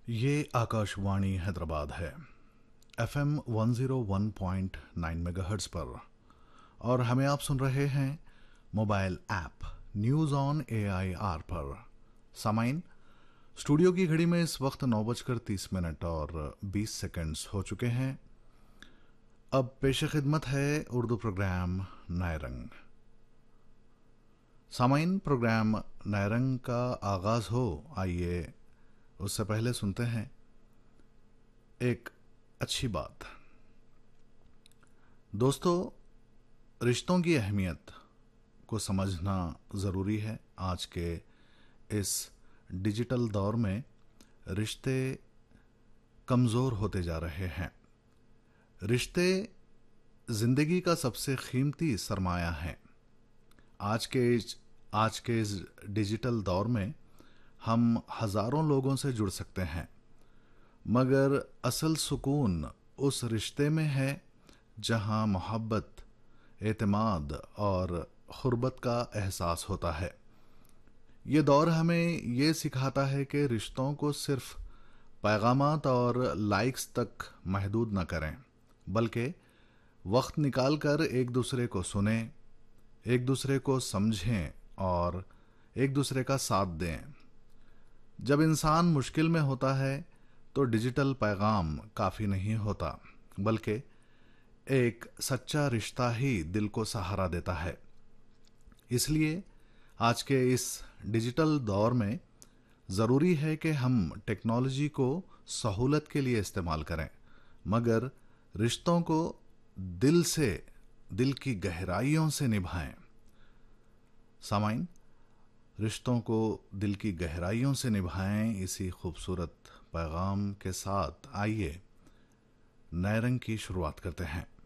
ये आकाशवाणी हैदराबाद है। FM 101.9 megahertz पर, और हमें आप सुन रहे हैं mobile app news on AIR पर। सामाइन, स्टूडियो की घड़ी में इस वक्त 9:30 और 20 सेकंड्स हो चुके हैं। अब पेश खिदमत है उर्दू प्रोग्राम नए रंग। सामाइन, प्रोग्राम नए रंग का आगाज़ हो, आइए उससे पहले सुनते हैं एक अच्छी बात। दोस्तों, रिश्तों की अहमियत को समझना ज़रूरी है। आज के इस डिजिटल दौर में रिश्ते कमज़ोर होते जा रहे हैं। रिश्ते ज़िंदगी का सबसे कीमती सरमाया है। आज के इस डिजिटल दौर में हम हज़ारों लोगों से जुड़ सकते हैं, मगर असल सुकून उस रिश्ते में है जहां मोहब्बत, एतमाद और ख़ुर्बत का एहसास होता है। ये दौर हमें ये सिखाता है कि रिश्तों को सिर्फ पैगामात और लाइक्स तक महदूद न करें, बल्कि वक्त निकाल कर एक दूसरे को सुनें, एक दूसरे को समझें और एक दूसरे का साथ दें। जब इंसान मुश्किल में होता है तो डिजिटल पैगाम काफ़ी नहीं होता, बल्कि एक सच्चा रिश्ता ही दिल को सहारा देता है। इसलिए आज के इस डिजिटल दौर में ज़रूरी है कि हम टेक्नोलॉजी को सहूलत के लिए इस्तेमाल करें, मगर रिश्तों को दिल की गहराइयों से निभाएं। सामाइन, रिश्तों को दिल की गहराइयों से निभाएं। इसी खूबसूरत पैगाम के साथ आइए नए रंग की शुरुआत करते हैं।